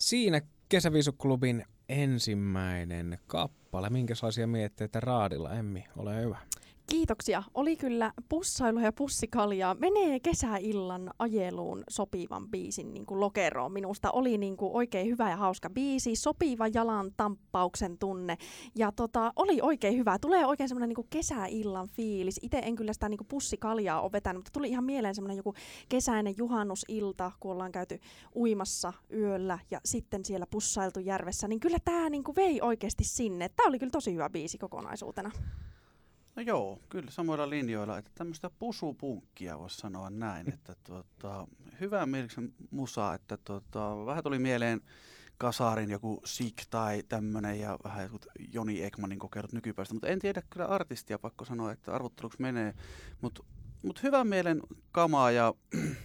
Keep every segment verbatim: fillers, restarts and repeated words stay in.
Siinä Kesäviisuklubin ensimmäinen kappale. Minkälaisia mietteitä raadilla, Emmi? Ole hyvä. Kiitoksia. Oli kyllä pussailua ja pussikaljaa. Menee kesäillan ajeluun sopivan biisin niin kuin lokeroon. Minusta oli niin kuin oikein hyvä ja hauska biisi. Sopiva jalan tamppauksen tunne. Ja tota, oli oikein hyvä. Tulee oikein semmoinen niin kuin kesäillan fiilis. Itse en kyllä sitä niin kuin pussikaljaa ole vetänyt, mutta tuli ihan mieleen semmoinen joku kesäinen juhannusilta, kun ollaan käyty uimassa yöllä ja sitten siellä pussailtu järvessä. Niin kyllä tämä niin kuin vei oikeasti sinne. Tämä oli kyllä tosi hyvä biisi kokonaisuutena. No joo, kyllä samoilla linjoilla, että tämmöistä pusupunkkia voisi sanoa näin, että tuota, hyvää mieliksen musaa, että tuota, vähän tuli mieleen Kasarin joku Sick tai tämmöinen ja vähän joku Joni Ekmanin kokeilut nykypäistä, mutta en tiedä kyllä artistia, pakko sanoa, että arvotteluksi menee, mutta mut hyvän mielen kamaa ja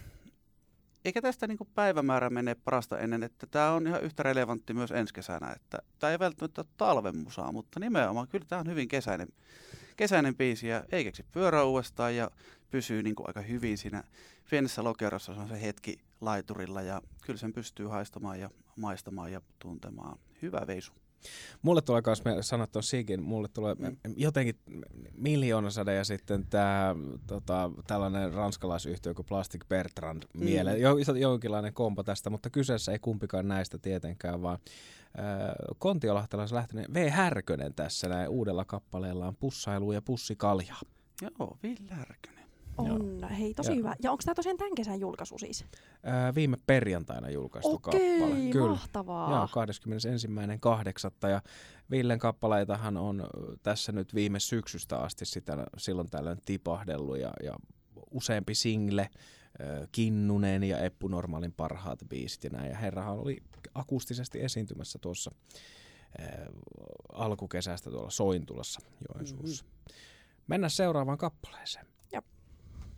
eikä tästä niinku päivämäärä mene parasta ennen, että tämä on ihan yhtä relevantti myös ensi kesänä, että tämä ei välttämättä ole talven musaa, mutta nimenomaan kyllä tämä on hyvin kesäinen. Kesäinen biisi ja ei keksi pyörää uudestaan ja pysyy niin kuin aika hyvin siinä pienessä lokerossa. Se on se hetki laiturilla ja kyllä sen pystyy haistamaan ja maistamaan ja tuntemaan. Hyvä veisu. Mulle tulee myös, me sanot tuon Sigin, mulle tulee mm. jotenkin Miljoonasade ja sitten tämä tota, tällainen ranskalaisyhtiö kuin Plastic Bertrand mm. mieleen. Jo, jonkinlainen kompo tästä, mutta kyseessä ei kumpikaan näistä tietenkään, vaan äh, kontiolahtelais lähtenyt V. Härkönen tässä näin uudella kappaleellaan Pussailu ja pussikaljaa. Joo, Ville Härkönen. On, Joo. hei tosi ja. hyvä. Ja onko tämä tosiaan tämän kesän julkaisu siis? Ää, viime perjantaina julkaistu Okei, kappale. Kyllä. Mahtavaa. Joo, kahdeskymmenesensimmäinen kahdeksatta ja Villen kappaleitahan on tässä nyt viime syksystä asti sitä silloin tällöin tipahdellut ja, ja useampi single, äh, Kinnunen ja Eppu Normaalin parhaat biisit ja näin. Ja herrahan oli akustisesti esiintymässä tuossa äh, alkukesästä tuolla Sointulassa Joensuussa. Mm-hmm. Mennään seuraavaan kappaleeseen.